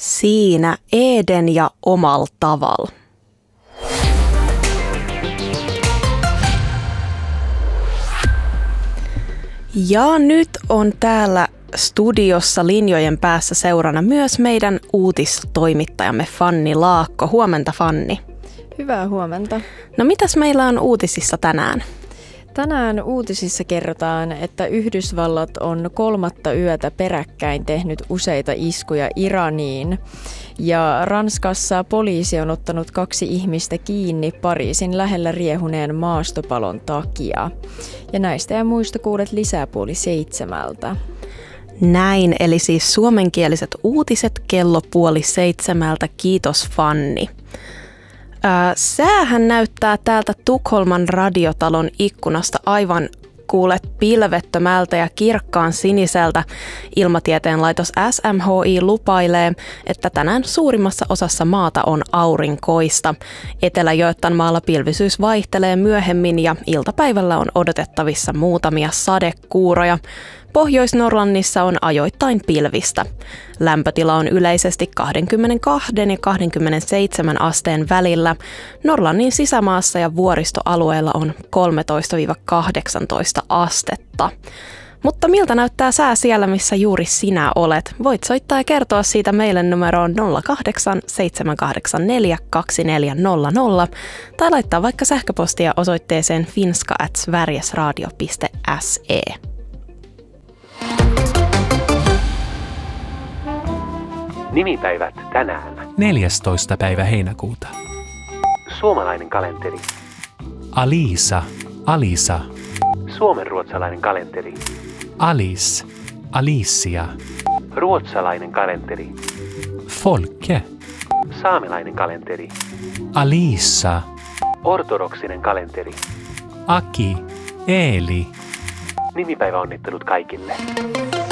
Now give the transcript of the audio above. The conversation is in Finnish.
Siinä Eden ja omalla tavalla. Ja nyt on täällä studiossa linjojen päässä seurana myös meidän uutistoimittajamme Fanni Laakko. Huomenta, Fanni. Hyvää huomenta. No mitäs meillä on uutisissa tänään? Tänään uutisissa kerrotaan, että Yhdysvallat on 3. yötä peräkkäin tehnyt useita iskuja Iraniin. Ja Ranskassa poliisi on ottanut 2 ihmistä kiinni Pariisin lähellä riehuneen maastopalon takia. Ja näistä ja muista kuulet lisää 6:30. Näin, eli siis suomenkieliset uutiset kello 6:30. Kiitos, Fanni. Säähän näyttää täältä Tukholman radiotalon ikkunasta aivan pilvettömältä ja kirkkaan siniseltä. Ilmatieteen laitos SMHI lupailee, että tänään suurimmassa osassa maata on aurinkoista. Etelä-Götlanmaalla pilvisyys vaihtelee myöhemmin ja iltapäivällä on odotettavissa muutamia sadekuuroja. Pohjois-Norlannissa on ajoittain pilvistä. Lämpötila on yleisesti 22 ja 27 asteen välillä. Norlannin sisämaassa ja vuoristoalueella on 13-18 astetta. Mutta miltä näyttää sää siellä, missä juuri sinä olet? Voit soittaa ja kertoa siitä meille numeroon 08 784 2400 tai laittaa vaikka sähköpostia osoitteeseen finska@sverigesradio.se. Nimipäivät tänään. 14. päivä heinäkuuta. Suomalainen kalenteri. Alisa, Alisa. Suomenruotsalainen kalenteri. Alice, Alicia. Ruotsalainen kalenteri. Folke, Saamelainen kalenteri. Alisa. Ortodoksinen kalenteri. Aki, Eeli. Nimipäiväonnittelut kaikille.